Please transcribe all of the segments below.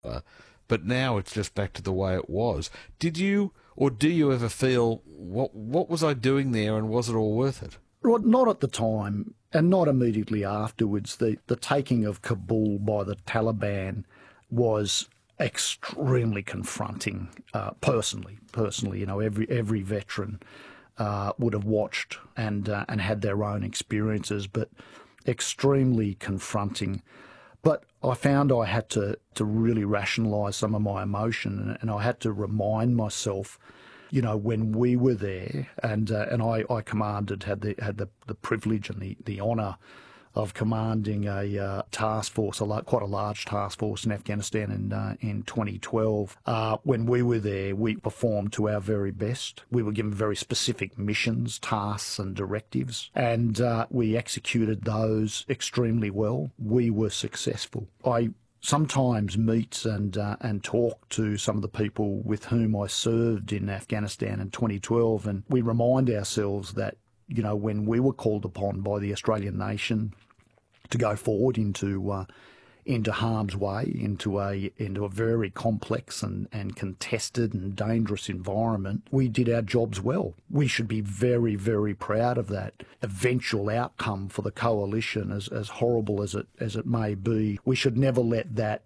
but now it's just back to the way it was. Did you or do you ever feel, what was I doing there, and was it all worth it? Well, not at the time, and not immediately afterwards. The taking of Kabul by the Taliban was extremely confronting, personally. You know, every veteran would have watched and had their own experiences, but extremely confronting. But I found I had to really rationalise some of my emotion, and I had to remind myself, you know, when we were there, and I commanded, had the privilege and the honour of commanding a task force, quite a large task force in Afghanistan in 2012. When we were there, we performed to our very best. We were given very specific missions, tasks and directives, and we executed those extremely well. We were successful. I sometimes meet and talk to some of the people with whom I served in Afghanistan in 2012, and we remind ourselves that, you know, when we were called upon by the Australian nation to go forward into harm's way, into a very complex and contested and dangerous environment, we did our jobs well. We should be very, very proud of that eventual outcome for the coalition, as horrible as it may be. We should never let that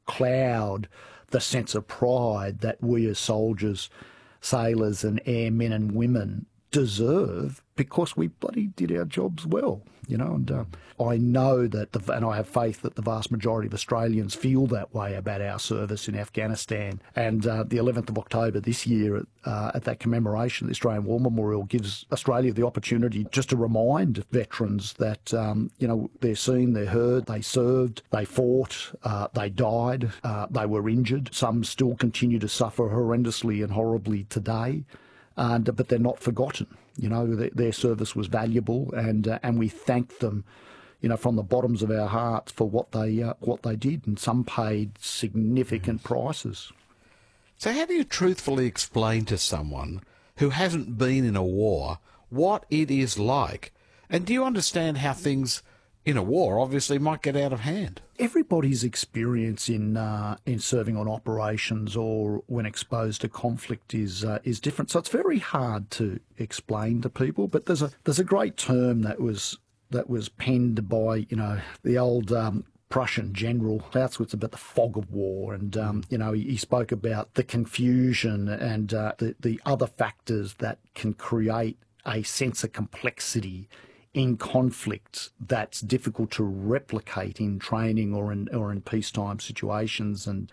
cloud the sense of pride that we as soldiers, sailors and airmen and women deserve, because we bloody did our jobs well, you know. And I know that, and I have faith that the vast majority of Australians feel that way about our service in Afghanistan. And the 11th of October this year, at that commemoration, the Australian War Memorial gives Australia the opportunity just to remind veterans that, you know, they're seen, they're heard, they served, they fought, they died, they were injured. Some still continue to suffer horrendously and horribly today. But they're not forgotten. You know, their service was valuable, and we thank them, you know, from the bottoms of our hearts for what they did, and some paid significant prices. So how do you truthfully explain to someone who hasn't been in a war what it is like? And do you understand how things in a war obviously might get out of hand? Everybody's experience in serving on operations or when exposed to conflict is different. So it's very hard to explain to people. But there's a great term that was penned by, you know, the old Prussian general Clausewitz about the fog of war, and you know, he spoke about the confusion and the other factors that can create a sense of complexity in conflict that's difficult to replicate in training or in peacetime situations, and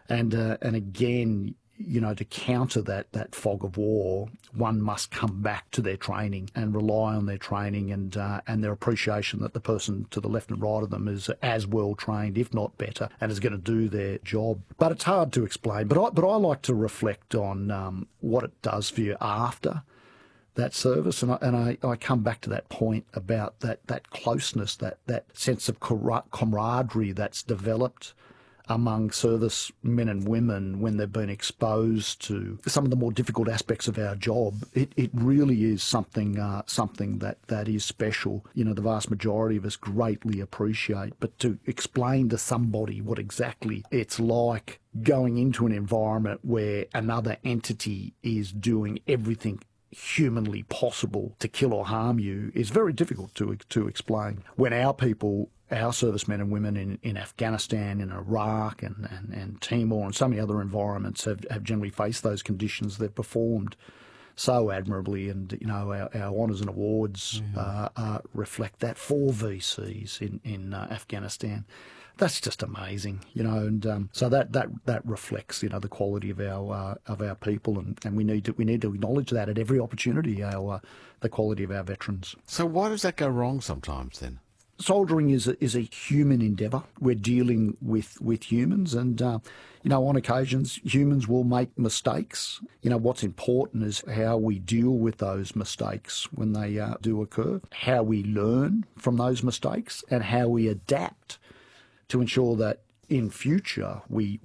again, you know, to counter that fog of war, one must come back to their training and rely on their training and their appreciation that the person to the left and right of them is as well trained, if not better, and is going to do their job. But it's hard to explain. But I like to reflect on what it does for you after that service, and I come back to that point about that closeness, that sense of camaraderie that's developed among service men and women when they've been exposed to some of the more difficult aspects of our job. It really is something that is special. You know, the vast majority of us greatly appreciate, but to explain to somebody what exactly it's like going into an environment where another entity is doing everything humanly possible to kill or harm you is very difficult to explain. When our people, our servicemen and women in Afghanistan, in Iraq and Timor and so many other environments have generally faced those conditions, they've performed so admirably, and you know, our honours and awards reflect that. 4 VCs in Afghanistan. That's just amazing, you know, and so that reflects, you know, the quality of our people, and we need to acknowledge that at every opportunity, the quality of our veterans. So why does that go wrong sometimes then? Soldiering is a human endeavour. We're dealing with humans, and you know, on occasions humans will make mistakes. You know, what's important is how we deal with those mistakes when they do occur, how we learn from those mistakes, and how we adapt to ensure that in future we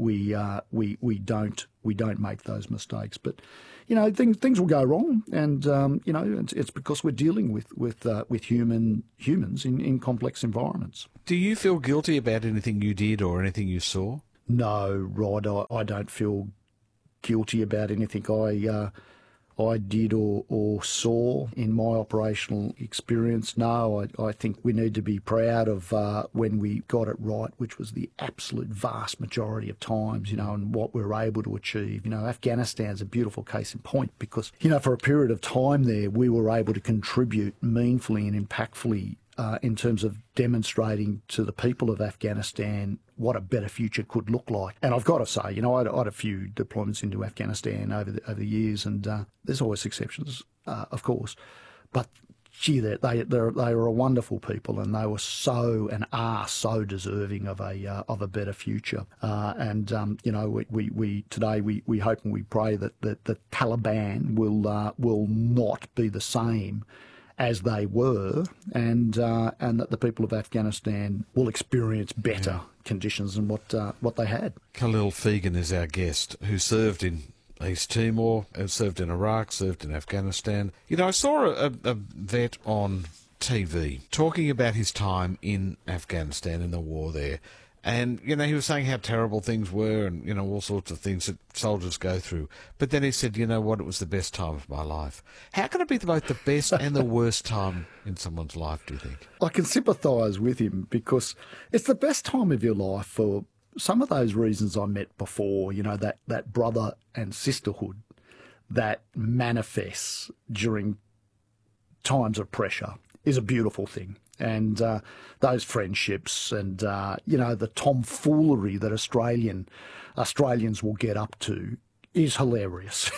don't make those mistakes. But you know, things will go wrong, and you know, it's because we're dealing with humans in complex environments. Do you feel guilty about anything you did or anything you saw? No, Rod, I don't feel guilty about anything I did or saw in my operational experience. No, I think we need to be proud of when we got it right, which was the absolute vast majority of times, and what we were able to achieve. Afghanistan's a beautiful case in point because, for a period of time there, we were able to contribute meaningfully and impactfully in terms of demonstrating to the people of Afghanistan what a better future could look like. And I've got to say, I had a few deployments into Afghanistan over the years, and there's always exceptions, of course. But gee, they were a wonderful people, and they were so and are so deserving of a better future. We today we hope and we pray that the Taliban will not be the same as they were, and that the people of Afghanistan will experience better conditions than what they had. Khalil Fegan is our guest, who served in East Timor, served in Iraq, served in Afghanistan. I saw a vet on TV talking about his time in Afghanistan in the war there. And, he was saying how terrible things were and, all sorts of things that soldiers go through. But then he said, it was the best time of my life. How can it be both the best and the worst time in someone's life, do you think? I can sympathise with him because it's the best time of your life for some of those reasons I met before, that brother and sisterhood that manifests during times of pressure is a beautiful thing. And those friendships and, the tomfoolery that Australians will get up to is hilarious.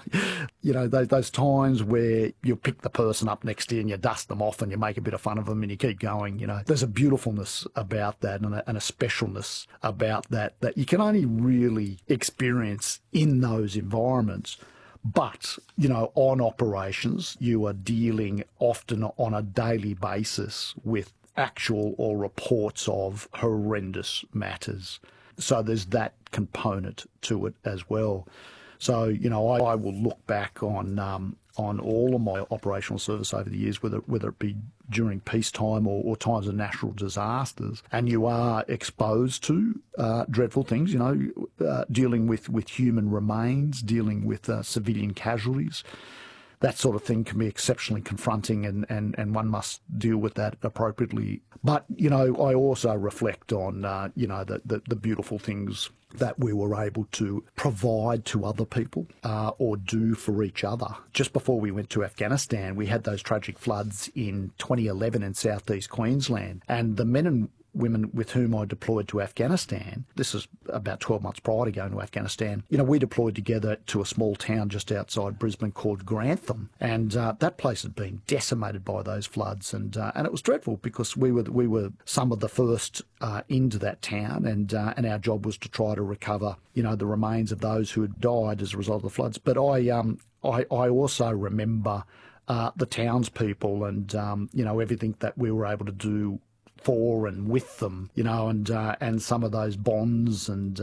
Those times where you pick the person up next to you and you dust them off and you make a bit of fun of them and you keep going, there's a beautifulness about that and a specialness about that you can only really experience in those environments. But, on operations, you are dealing often on a daily basis with actual or reports of horrendous matters. So there's that component to it as well. So, I will look back on all of my operational service over the years, whether it be during peacetime or times of natural disasters, and you are exposed to dreadful things, dealing with human remains, dealing with civilian casualties. That sort of thing can be exceptionally confronting, and one must deal with that appropriately. But, I also reflect on, the beautiful things that we were able to provide to other people or do for each other. Just before we went to Afghanistan, we had those tragic floods in 2011 in southeast Queensland, and the men and women with whom I deployed to Afghanistan, this is about 12 months prior to going to Afghanistan, we deployed together to a small town just outside Brisbane called Grantham, and that place had been decimated by those floods, and it was dreadful because we were some of the first into that town, and our job was to try to recover, the remains of those who had died as a result of the floods. But I also remember the townspeople and everything that we were able to do for and with them, and some of those bonds and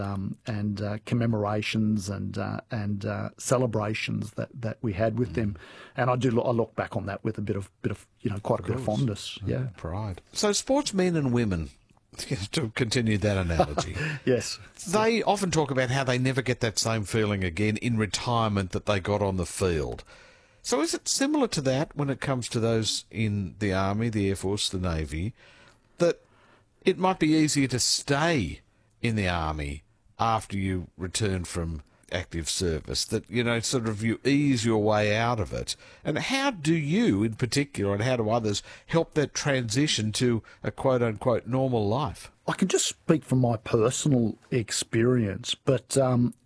commemorations and celebrations that we had with them, and I look back on that with a bit of quite a bit of fondness, pride. So sportsmen and women, to continue that analogy, yes, they often talk about how they never get that same feeling again in retirement that they got on the field. So is it similar to that when it comes to those in the Army, the Air Force, the Navy, that it might be easier to stay in the Army after you return from active service, that, sort of you ease your way out of it? And how do you, in particular, and how do others help that transition to a quote-unquote normal life? I can just speak from my personal experience, but,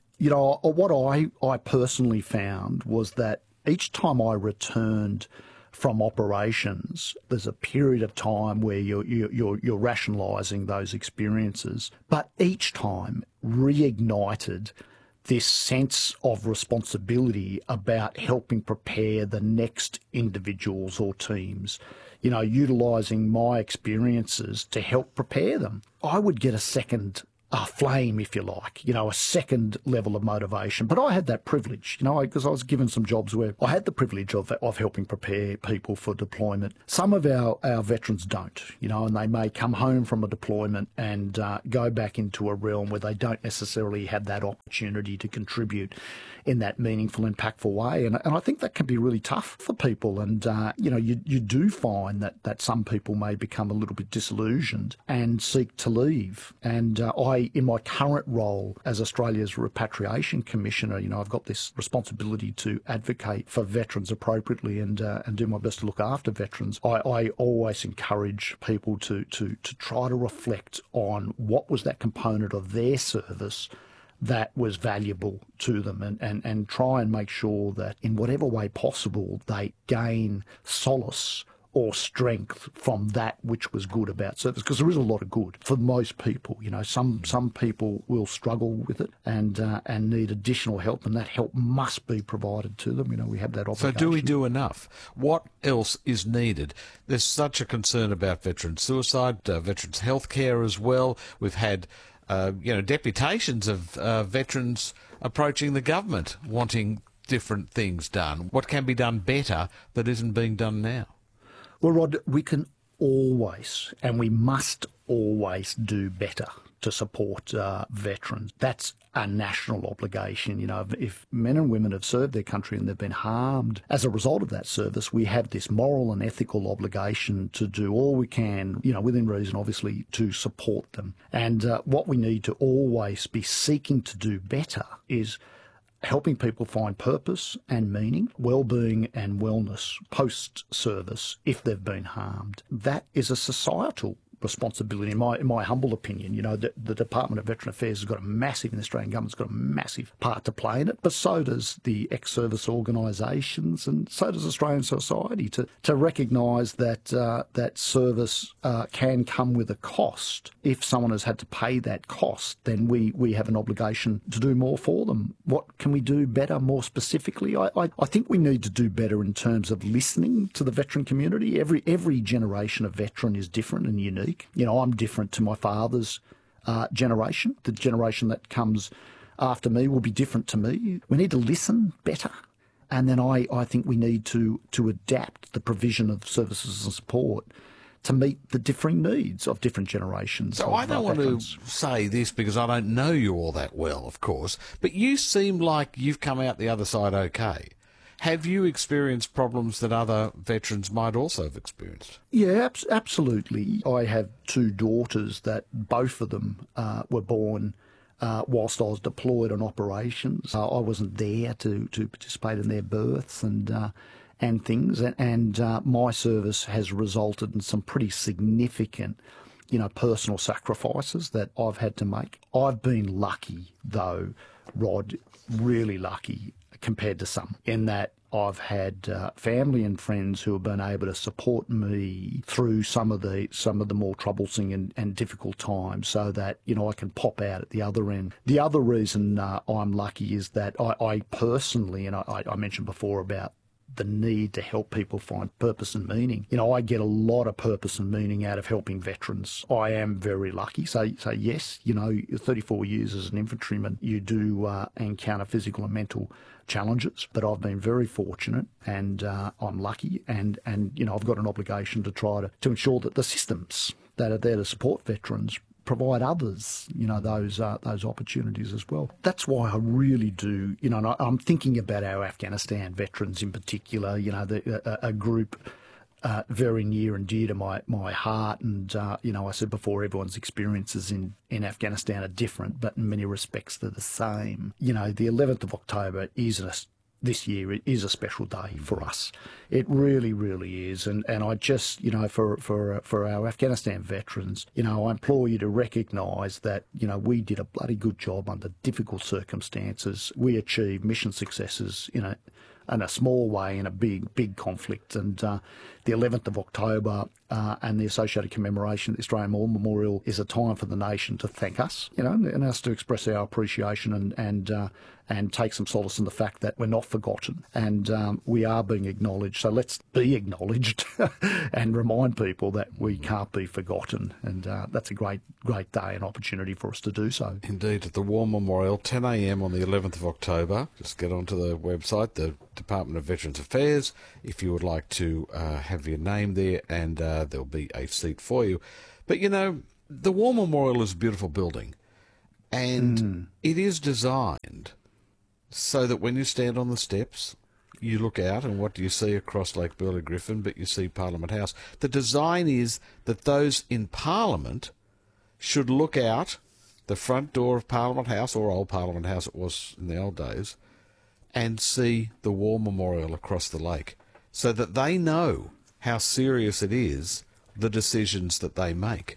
what I personally found was that each time I returned from operations, there's a period of time where you're rationalising those experiences, but each time reignited this sense of responsibility about helping prepare the next individuals or teams, utilising my experiences to help prepare them. I would get a second flame, if you like, a second level of motivation. But I had that privilege, because I was given some jobs where I had the privilege of helping prepare people for deployment. Some of our veterans don't, and they may come home from a deployment and go back into a realm where they don't necessarily have that opportunity to contribute in that meaningful, impactful way. And I think that can be really tough for people. And, you do find that some people may become a little bit disillusioned and seek to leave. And in my current role as Australia's Repatriation Commissioner, I've got this responsibility to advocate for veterans appropriately and do my best to look after veterans. I always encourage people to try to reflect on what was that component of their service that was valuable to them and try and make sure that in whatever way possible they gain solace or strength from that which was good about service, because there is a lot of good for most people. Some people will struggle with it and need additional help, and that help must be provided to them. We have that obligation. So do we do enough? What else is needed? There's such a concern about veteran suicide, veterans' health care as well. We've had deputations of veterans approaching the government wanting different things done. What can be done better that isn't being done now? Well, Rod, we can always, and we must always do better to support veterans. That's a national obligation. If men and women have served their country and they've been harmed as a result of that service, we have this moral and ethical obligation to do all we can, within reason, obviously, to support them. And what we need to always be seeking to do better is helping people find purpose and meaning, well-being and wellness post-service if they've been harmed. That is a societal responsibility, in my humble opinion. The Department of Veteran Affairs has got a massive, and the Australian government's got a massive part to play in it, but so does the ex-service organisations, and so does Australian society, to recognise that service can come with a cost. If someone has had to pay that cost, then we have an obligation to do more for them. What can we do better, more specifically? I think we need to do better in terms of listening to the veteran community. Every generation of veteran is different and unique. I'm different to my father's generation. The generation that comes after me will be different to me. We need to listen better. And then I think we need to adapt the provision of services and support to meet the differing needs of different generations. So I don't want to say this because I don't know you all that well, of course, but you seem like you've come out the other side okay. Have you experienced problems that other veterans might also have experienced? Yeah, absolutely. I have two daughters that both of them were born whilst I was deployed on operations. I wasn't there to participate in their births and things, and my service has resulted in some pretty significant personal sacrifices that I've had to make. I've been lucky, though, Rod, really lucky compared to some, in that I've had family and friends who have been able to support me through some of the more troublesome and difficult times, so that I can pop out at the other end. The other reason I'm lucky is that I personally, and I mentioned before about the need to help people find purpose and meaning. I get a lot of purpose and meaning out of helping veterans. I am very lucky. So yes, 34 years as an infantryman, you do encounter physical and mental challenges, but I've been very fortunate, and I'm lucky, and I've got an obligation to try to ensure that the systems that are there to support veterans provide others, those opportunities as well. That's why I really do, and I'm thinking about our Afghanistan veterans in particular, a group very near and dear to my heart. And, I said before, everyone's experiences in Afghanistan are different, but in many respects they're the same. The 11th of October this year it is a special day for us. It really, really is. And I just, for our Afghanistan veterans, I implore you to recognise that, we did a bloody good job under difficult circumstances. We achieved mission successes, in a small way in a big conflict. And the 11th of October and the associated commemoration of the Australian War Memorial is a time for the nation to thank us, and us to express our appreciation and take some solace in the fact that we're not forgotten and we are being acknowledged. So let's be acknowledged and remind people that we can't be forgotten. And that's a great day and opportunity for us to do so. Indeed, at the War Memorial, 10 a.m. on the 11th of October. Just get onto the website, the Department of Veterans Affairs, if you would like to have your name there, and there'll be a seat for you. But, the War Memorial is a beautiful building, and it is designed so that when you stand on the steps, you look out, and what do you see across Lake Burley Griffin? But you see Parliament House. The design is that those in Parliament should look out the front door of Parliament House, or Old Parliament House it was in the old days, and see the War Memorial across the lake, so that they know how serious it is, the decisions that they make.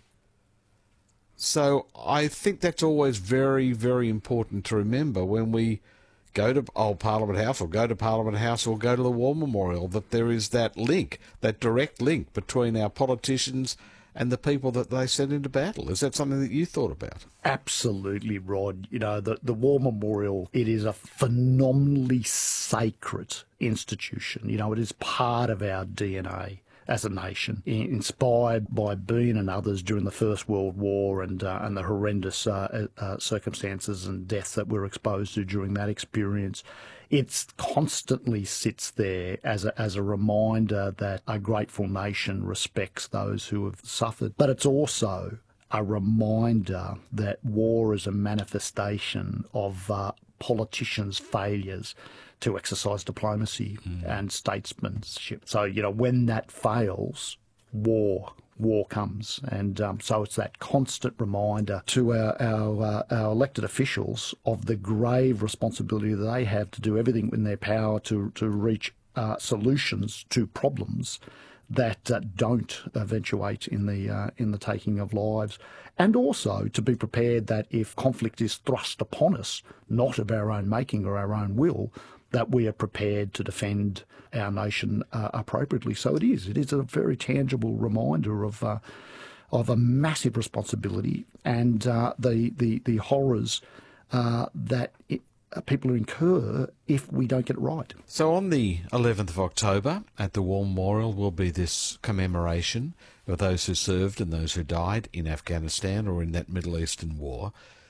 So I think that's always very, very important to remember when we go to Old Parliament House or go to Parliament House or go to the War Memorial, that there is that link, that direct link between our politicians and the people that they send into battle. Is that something that you thought about? Absolutely, Rod. The War Memorial, it is a phenomenally sacred institution. It is part of our DNA as a nation, inspired by Bean and others during the First World War and the horrendous circumstances and deaths that we're exposed to during that experience. It constantly sits there as a reminder that a grateful nation respects those who have suffered. But it's also a reminder that war is a manifestation of politicians' failures to exercise diplomacy and statesmanship. So, when that fails, war comes. And so it's that constant reminder to our elected officials of the grave responsibility that they have to do everything in their power to reach solutions to problems that don't eventuate in the taking of lives, and also to be prepared that if conflict is thrust upon us, not of our own making or our own will, that we are prepared to defend our nation appropriately. So it is a very tangible reminder of a massive responsibility and the horrors that people incur if we don't get it right. So on the 11th of October at the War Memorial will be this commemoration of those who served and those who died in Afghanistan or in that Middle Eastern war.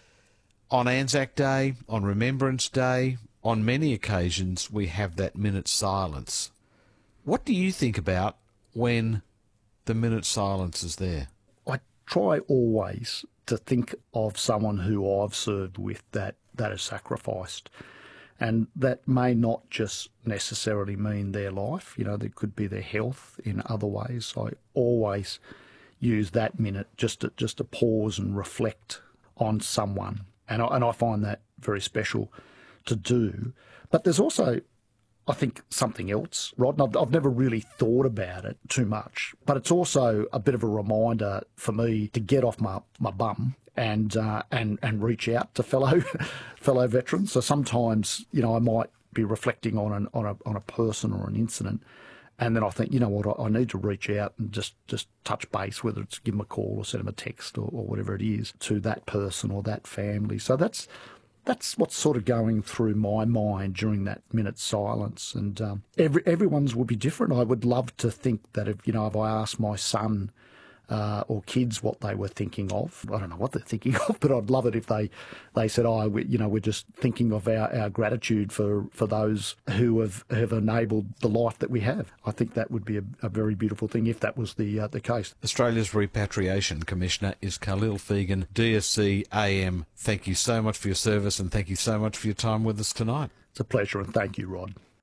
On Anzac Day, on Remembrance Day, on many occasions we have that minute's silence. What do you think about when the minute's silence is there? I try always to think of someone who I've served with that has sacrificed. And that may not just necessarily mean their life. There could be their health in other ways. I always use that minute just to pause and reflect on someone. And I find that very special to do. But there's also, I think, something else, Rod, and I've never really thought about it too much, but it's also a bit of a reminder for me to get off my bum and reach out to fellow veterans. So sometimes, I might be reflecting on a person or an incident, and then I think, I need to reach out and just touch base, whether it's give them a call or send them a text or whatever it is, to that person or that family. So that's what's sort of going through my mind during that minute's silence. And everyone's will be different. I would love to think that if I asked my son or kids what they were thinking of, I don't know what they're thinking of, but I'd love it if they said, we're just thinking of our gratitude for those who have enabled the life that we have. I think that would be a very beautiful thing if that was the case. Australia's Repatriation Commissioner is Khalil Fegan, DSC AM. Thank you so much for your service and thank you so much for your time with us tonight. It's a pleasure, and thank you, Rod.